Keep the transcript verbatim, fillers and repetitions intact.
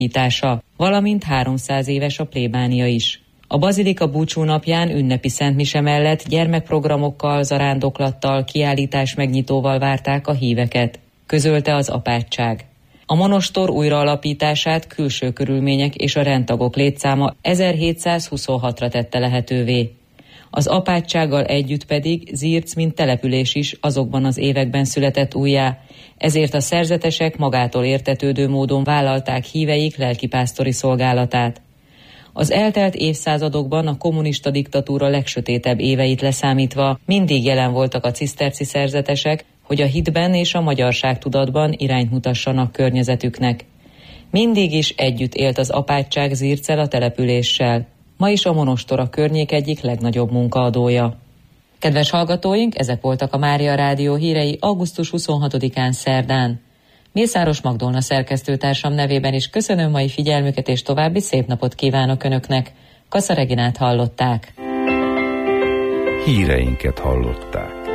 ítása, valamint háromszáz éves a plébánia is. A bazilika búcsúnapján ünnepi szentmise mellett gyermekprogramokkal, zarándoklattal, kiállítás megnyitóval várták a híveket, közölte az apátság. A monostor újraalapítását külső körülmények és a rendtagok létszáma ezerhétszázhuszonhatra tette lehetővé. Az apátsággal együtt pedig Zirc mint település is azokban az években született újjá, ezért a szerzetesek magától értetődő módon vállalták híveik lelkipásztori szolgálatát. Az eltelt évszázadokban a kommunista diktatúra legsötétebb éveit leszámítva mindig jelen voltak a ciszterci szerzetesek, hogy a hitben és a magyarság tudatban irányt mutassanak környezetüknek. Mindig is együtt élt az apátság Zirccel a településsel. Ma is a monostor a környék egyik legnagyobb munkaadója. Kedves hallgatóink, ezek voltak a Mária Rádió hírei augusztus huszonhatodikán szerdán. Mészáros Magdolna szerkesztőtársam nevében is köszönöm mai figyelmüket, és további szép napot kívánok Önöknek. Kassa Reginát hallották. Híreinket hallották.